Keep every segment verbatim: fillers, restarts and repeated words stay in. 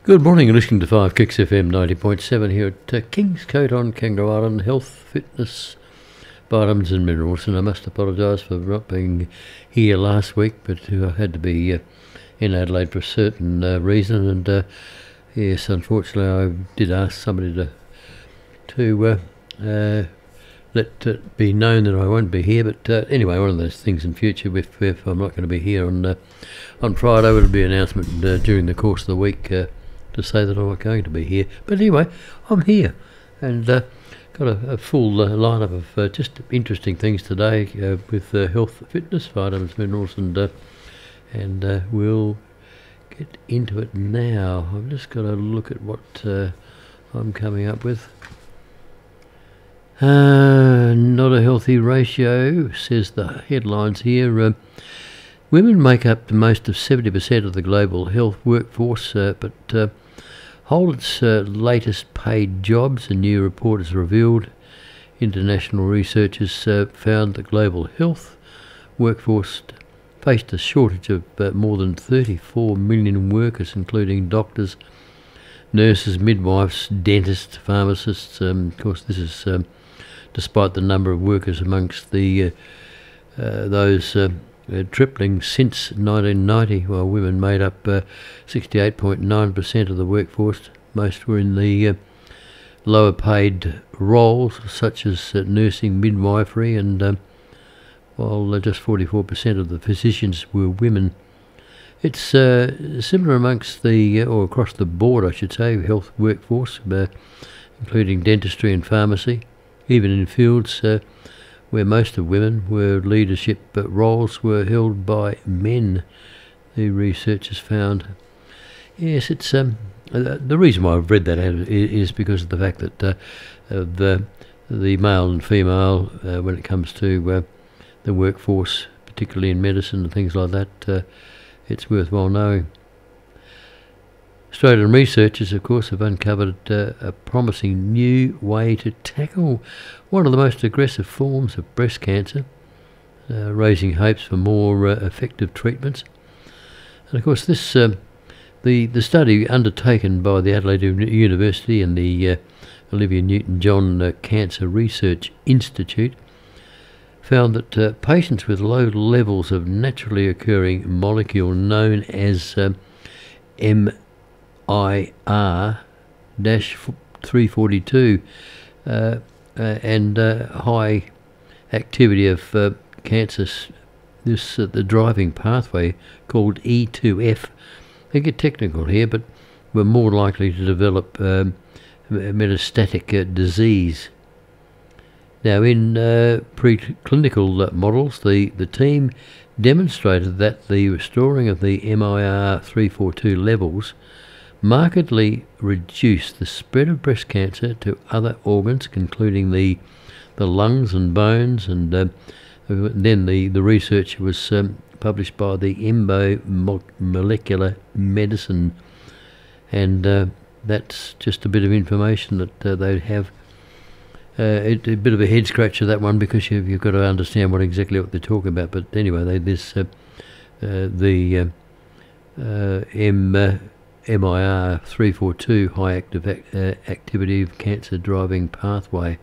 Good morning, you're listening to five Kicks F M ninety point seven here at uh, Kingscote on Kangaroo Island. Health, fitness, vitamins and minerals. And I must apologise for not being here last week, but uh, I had to be uh, in Adelaide for a certain uh, reason. And uh, yes, unfortunately, I did ask somebody to to uh, uh, let it be known that I won't be here. But uh, anyway, one of those things in future, if, if I'm not going to be here on uh, on Friday, it'll be an announcement uh, during the course of the week. Uh, to say that I'm not going to be here. But anyway, I'm here and uh, got a, a full uh, lineup of uh, just interesting things today uh, with uh, health, fitness, vitamins, minerals, and uh, and uh, we'll get into it now. I've just got to look at what uh, I'm coming up with. Uh, not a healthy ratio, says the headlines here. Uh, women make up the most of seventy percent of the global health workforce, uh, but uh, hold its uh, latest paid jobs. A new report has revealed international researchers uh, found the global health workforce faced a shortage of uh, more than thirty-four million workers, including doctors, nurses, midwives, dentists, pharmacists. Um, of course, this is um, despite the number of workers amongst the uh, uh, those uh, Uh, tripling since nineteen ninety, while women made up uh, sixty-eight point nine percent of the workforce. Most were in the uh, lower paid roles such as uh, nursing, midwifery, and um, while uh, just forty-four percent of the physicians were women. It's uh, similar amongst the, uh, or across the board I should say, health workforce, uh, including dentistry and pharmacy, even in fields uh, where most of women were leadership but roles were held by men, the researchers found. Yes, it's um, uh, the reason why I've read that out is because of the fact that uh, of, uh, the male and female, uh, when it comes to uh, the workforce, particularly in medicine and things like that, uh, it's worthwhile knowing. Australian researchers, of course, have uncovered uh, a promising new way to tackle one of the most aggressive forms of breast cancer, uh, raising hopes for more uh, effective treatments. And of course, this um, the the study undertaken by the Adelaide University and the uh, Olivia Newton-John uh, Cancer Research Institute found that uh, patients with low levels of naturally occurring molecule known as um, M. I R three forty-two uh, uh, and uh, high activity of uh, cancer, this uh, the driving pathway called E two F. They get technical here, but we're more likely to develop um, metastatic uh, disease. Now, in uh, preclinical uh, models, the, the team demonstrated that the restoring of the M I R three forty-two levels markedly reduce the spread of breast cancer to other organs, including the the lungs and bones. And uh, then the, the research was um, published by the Embo Molecular Medicine, and uh, that's just a bit of information that uh, they have. Uh, it, a bit of a head scratcher, that one, because you've, you've got to understand what exactly what they're talking about. But anyway, they, this uh, uh, the uh, uh, M. Uh, M I R three forty-two, high active ac uh, activity of cancer driving pathway.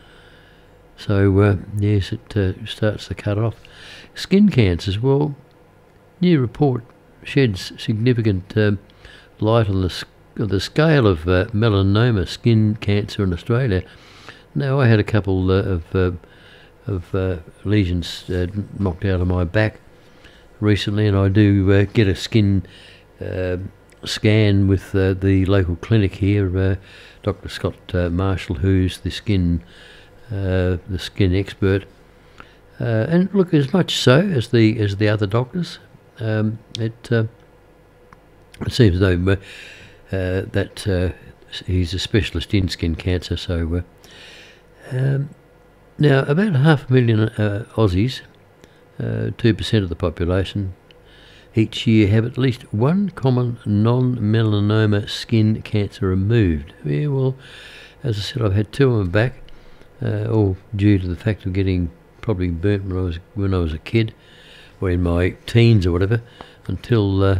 So uh, yes, it uh, starts to cut off. Skin cancers. Well, new report sheds significant um, light on the sc the scale of uh, melanoma skin cancer in Australia. Now, I had a couple uh, of uh, of uh, lesions uh, knocked out of my back recently, and I do uh, get a skin Uh, scan with uh, the local clinic here, uh, Doctor Scott uh, Marshall, who's the skin uh, the skin expert, uh, and look, as much so as the as the other doctors, um, it uh, it seems though uh, uh, that uh, he's a specialist in skin cancer. So uh, um, now about half a million uh, Aussies, uh, two percent of the population, each year have at least one common non-melanoma skin cancer removed. Yeah, well, as I said, I've had two on my back, uh, all due to the fact of getting probably burnt when I was when I was a kid, or in my teens or whatever, until uh,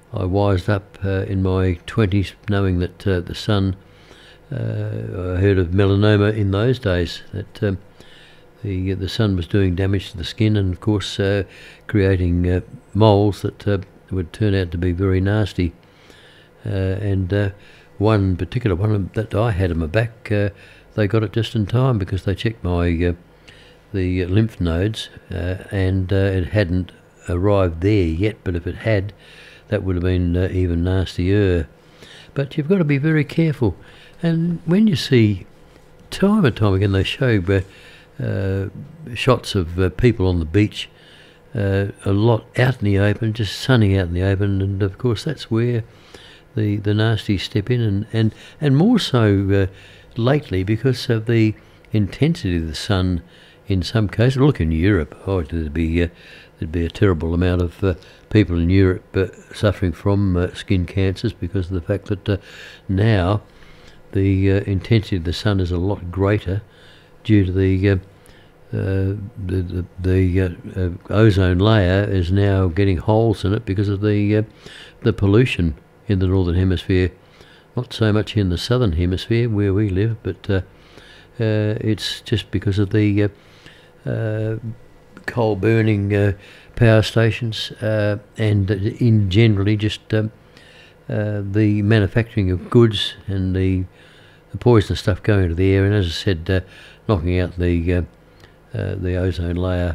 I wised up uh, in my twenties, knowing that uh, the sun, uh, I heard of melanoma in those days, that um, the the sun was doing damage to the skin, and of course uh, creating uh, moles that uh, would turn out to be very nasty. Uh, and uh, one particular one that I had in my back, uh, they got it just in time because they checked my uh, the lymph nodes, uh, and uh, it hadn't arrived there yet. But if it had, that would have been uh, even nastier. But you've got to be very careful. And when you see time and time again, they show uh, uh, shots of uh, people on the beach, uh, a lot out in the open, just sunning out in the open, and of course that's where the the nasties step in, and and and more so uh, lately because of the intensity of the sun. In some cases, look in Europe, oh, there'd be uh, there'd be a terrible amount of uh, people in Europe uh, suffering from uh, skin cancers because of the fact that uh, now the uh, intensity of the sun is a lot greater due to the uh, uh, the the, the uh, uh, ozone layer is now getting holes in it because of the uh, the pollution in the northern hemisphere. Not so much in the southern hemisphere where we live, but uh, uh, it's just because of the uh, uh, coal burning uh, power stations uh, and in generally just um, uh, the manufacturing of goods and the, the poisonous stuff going into the air, and as I said, uh, knocking out the uh, uh, the ozone layer.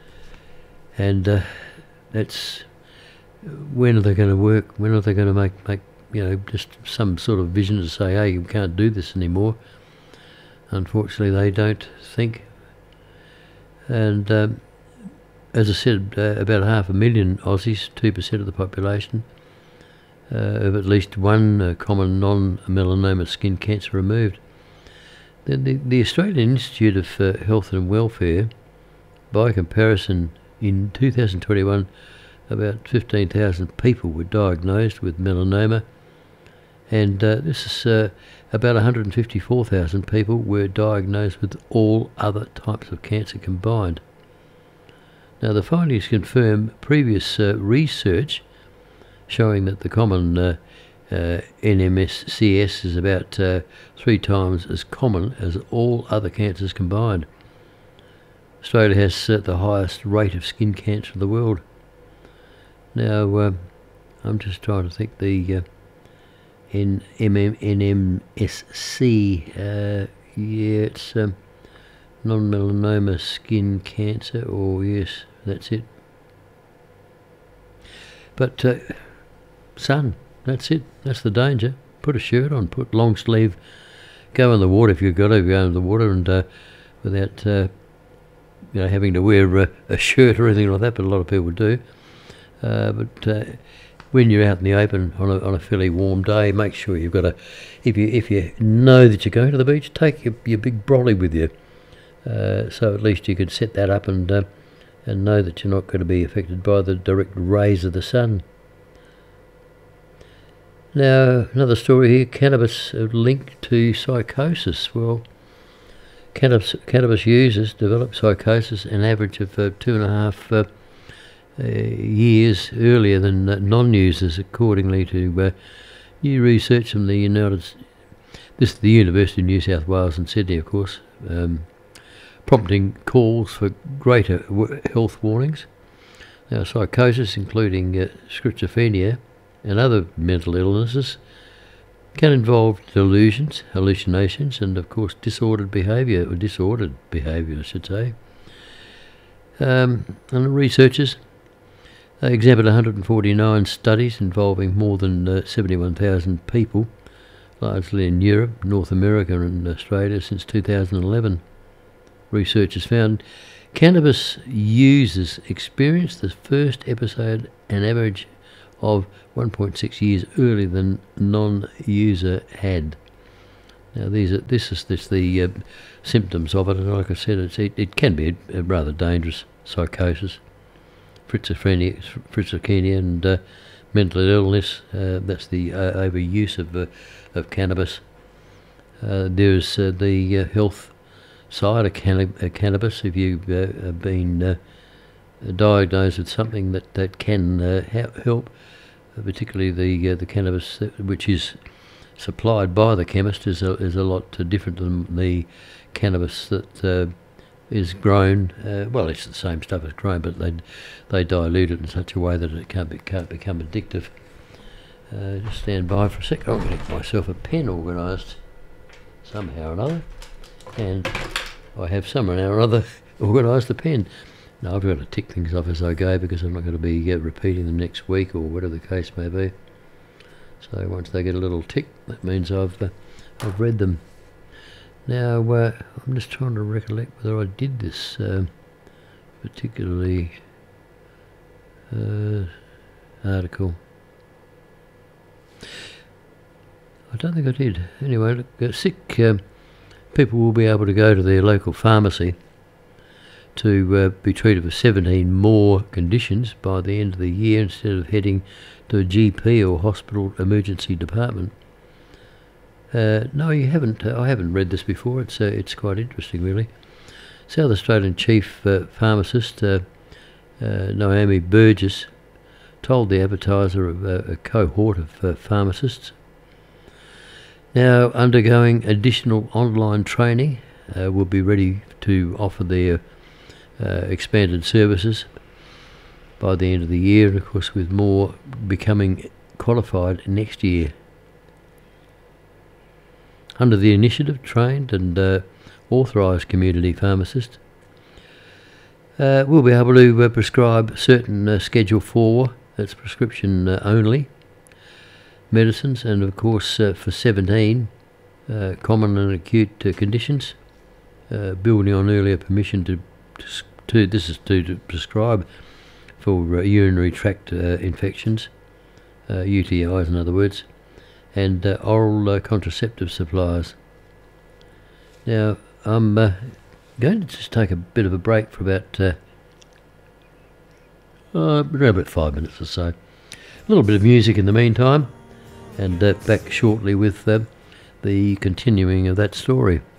And uh, that's when are they going to work? When are they going to make make you know just some sort of vision to say, hey, you can't do this anymore? Unfortunately, they don't think. And um, as I said, uh, about half a million Aussies, two percent of the population, uh, of at least one uh, common non-melanoma skin cancer removed. Then the, the Australian Institute of uh, Health and Welfare, by comparison, in two thousand twenty-one, about fifteen thousand people were diagnosed with melanoma, and uh, this is uh, about one hundred fifty-four thousand people were diagnosed with all other types of cancer combined. Now the findings confirm previous uh, research showing that the common uh, uh, N M S C S is about uh, three times as common as all other cancers combined. Australia has uh, the highest rate of skin cancer in the world. Now uh, I'm just trying to think the uh, N M S C, uh, yeah, it's um, non-melanoma skin cancer, or yes, that's it. But uh, sun, that's it, that's the danger. Put a shirt on, put long sleeve, go in the water if you've got to go in the water, and uh, without uh, you know having to wear a, a shirt or anything like that, but a lot of people do. Uh, but uh, when you're out in the open on a, on a fairly warm day, make sure you've got a, if you if you know that you're going to the beach, take your, your big brolly with you, uh, so at least you can set that up and uh, and know that you're not going to be affected by the direct rays of the sun. Now another story here: cannabis linked to psychosis. Well, cannabis cannabis users develop psychosis an average of uh, two and a half. Uh, Uh, years earlier than uh, non-users, accordingly to uh, new research from the United, this the University of New South Wales and Sydney, of course, um, prompting calls for greater w health warnings. Now, psychosis, including uh, schizophrenia and other mental illnesses, can involve delusions, hallucinations, and of course disordered behaviour, or disordered behaviour, I should say. Um, and the researchers Uh, examined one hundred forty-nine studies involving more than uh, seventy-one thousand people, largely in Europe, North America and Australia since two thousand eleven. Researchers found cannabis users experienced the first episode an average of one point six years earlier than non-user had. Now these are, this is this the uh, symptoms of it, and like I said, it's, it, it can be a, a rather dangerous psychosis. Schizophrenia, schizophrenia and uh, mental illness, uh, that's the uh, overuse of, uh, of cannabis. Uh, there's uh, the uh, health side of canna uh, cannabis. If you've uh, been uh, diagnosed with something that, that can uh, help, particularly the uh, the cannabis that, which is supplied by the chemist, is a, is a lot uh, different than the cannabis that uh, is grown. Uh, well, it's the same stuff as grown, but they they dilute it in such a way that it can't, be, can't become addictive. Uh, just stand by for a sec. I'm going to get myself a pen organised somehow or another, and I have somehow or other organised the pen. Now I've got to tick things off as I go because I'm not going to be uh, repeating them next week or whatever the case may be. So once they get a little tick, that means I've uh, I've read them. Now uh, I'm just trying to recollect whether I did this uh, particularly uh, article. I don't think I did. Anyway, look, uh, sick uh, people will be able to go to their local pharmacy to uh, be treated for seventeen more conditions by the end of the year instead of heading to a G P or hospital emergency department. Uh, no, you haven't. Uh, I haven't read this before. It's uh, it's quite interesting, really. South Australian Chief uh, Pharmacist uh, uh, Naomi Burgess told the advertiser of uh, a cohort of uh, pharmacists now undergoing additional online training uh, will be ready to offer their uh, expanded services by the end of the year, and of course with more becoming qualified next year. Under the initiative, trained and uh, authorised community pharmacists uh, will be able to uh, prescribe certain uh, Schedule four, that's prescription uh, only, medicines, and of course uh, for seventeen uh, common and acute uh, conditions, uh, building on earlier permission to, to this is to, to prescribe for uh, urinary tract uh, infections, uh, U T Is in other words, and uh, oral uh, contraceptive supplies. Now I'm uh, going to just take a bit of a break for about uh, uh, around about five minutes or so. A little bit of music in the meantime, and uh, back shortly with uh, the continuing of that story.